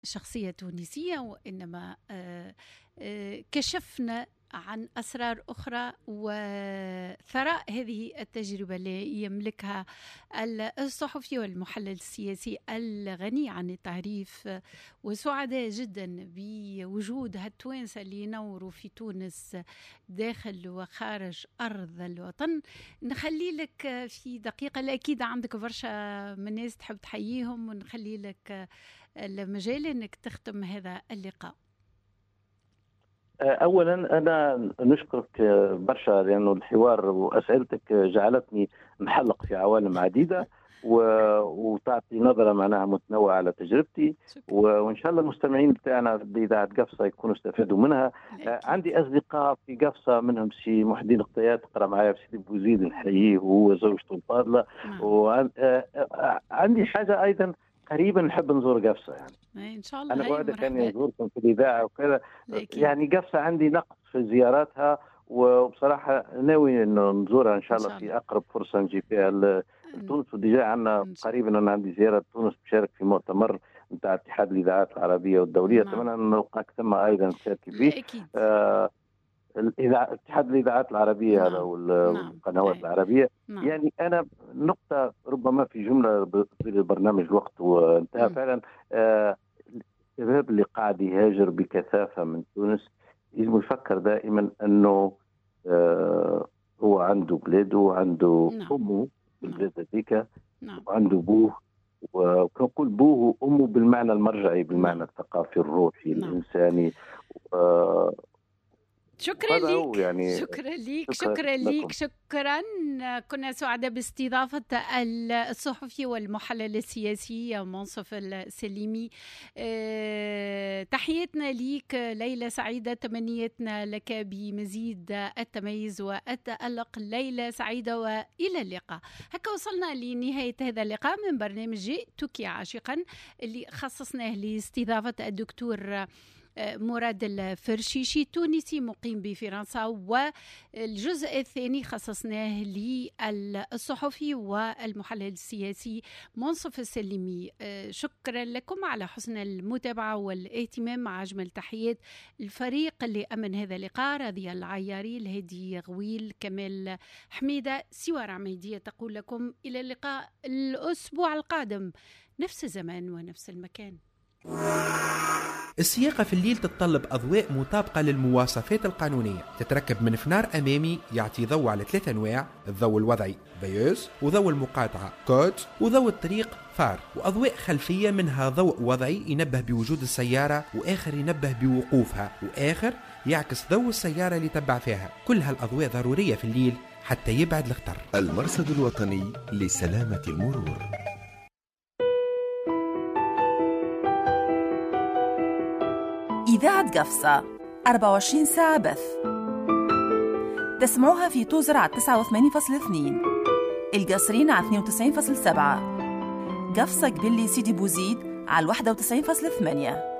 شخصية تونسية، وإنما كشفنا عن أسرار أخرى وثراء هذه التجربة اللي يملكها الصحفي والمحلل السياسي الغني عن التعريف. وسعداء جدا بوجود هالتوانسة اللي ينوروا في تونس داخل وخارج أرض الوطن. نخلي لك في دقيقة، أكيد عندك برشا من الناس تحب تحييهم، ونخلي لك المجال أنك تختم هذا اللقاء. أولا أنا نشكرك برشا، لأنه الحوار وأسئلتك جعلتني نحلق في عوالم عديدة وتعطي نظرة معناها متنوعة على تجربتي، وإن شاء الله المستمعين بتاعنا بإذاعة قفصة يكونوا استفادوا منها. عندي أصدقاء في قفصة منهم سي محي الدين القطيات قرأ معايا في سيدي بوزيد نحييه وهو زوجته الفاضلة. وعندي حاجة أيضا قريبا نحب نزور قفصة، يعني إن شاء الله أنا وعدك أني أزوركم في الإذاعة وكذا. يعني قفصة عندي نقص في زياراتها، وبصراحة ناوي إنه نزورها إن شاء الله في أقرب فرصة نجي فيها لتونس. وديجا عندنا قريبا أنا عندي زيارة تونس بشارك في مؤتمر نتاع اتحاد الإذاعات العربية والدولية. أتمنى أن نلقاك ثم أيضا نشارك فيه. اتحاد الإذاعات العربية هذا والقنوات العربية. يعني أنا نقطة ربما في جملة في البرنامج الوقت وانتهى فعلا. الشباب اللي قاعد يهاجر بكثافة من تونس يجب يفكر دائما أنه هو عنده بلاده وعنده أمه بالبلاد ذيك، وعنده بوه، وكنقول بوه وأمه بالمعنى المرجعي، بالمعنى الثقافي الروحي الإنساني. شكرا لك يعني شكرا لك. كنا سعداء باستضافة الصحفي والمحلل السياسي منصف السليمي. تحياتنا لك، ليلة سعيدة، تمنياتنا لك بمزيد التميز والتألق. ليلة سعيدة وإلى اللقاء. هكا وصلنا لنهاية هذا اللقاء من برنامج جئتك عاشقا اللي خصصناه لاستضافة الدكتور مراد الفرشيشي، تونسي مقيم بفرنسا، والجزء الثاني خصصناه للصحفي والمحلل السياسي منصف السليمي. شكرا لكم على حسن المتابعة والاهتمام. مع أجمل تحيات الفريق اللي أمن هذا اللقاء: راضية العياري، الهادي غويل، كمال حميدة، سوار عميدية تقول لكم إلى اللقاء الأسبوع القادم، نفس الزمان ونفس المكان. السياقة في الليل تتطلب أضواء مطابقة للمواصفات القانونية، تتركب من فنار أمامي يعطي ضوء على 3 أنواع: الضوء الوضعي فيوز، وضوء المقاطعة كود، وضوء الطريق فار، وأضواء خلفية منها ضوء وضعي ينبه بوجود السيارة، وآخر ينبه بوقوفها، وآخر يعكس ضوء السيارة اللي تبع فيها. كل هالأضواء ضرورية في الليل حتى يبعد الخطر. المرصد الوطني لسلامة المرور. إذاعة قفصة 24 ساعة بث. تسمعوها في توزر على 89.2، القصرين على 92.7، قفصة قبلي سيدي بوزيد على 91.8.